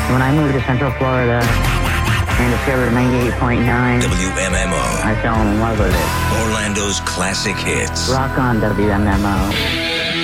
When I moved to Central Florida and discovered 98.9 WMMO. I fell in love with it. Orlando's classic hits. Rock on, WMMO.